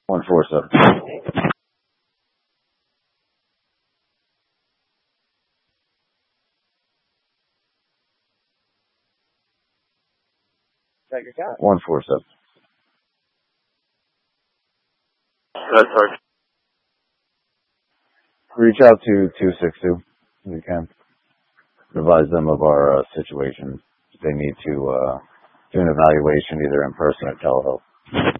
147. Is that your cat? 147. Sorry. Reach out to 262 if you can. Advise them of our situation. They need to do an evaluation either in person or telehealth.